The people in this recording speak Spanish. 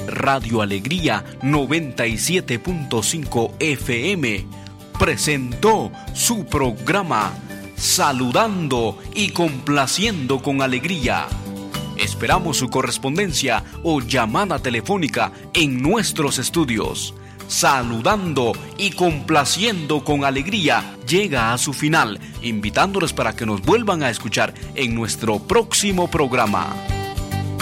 Radio Alegría 97.5 FM presentó su programa Saludando y Complaciendo con Alegría. Esperamos su correspondencia o llamada telefónica en nuestros estudios. Saludando y Complaciendo con Alegría llega a su final, invitándoles para que nos vuelvan a escuchar en nuestro próximo programa.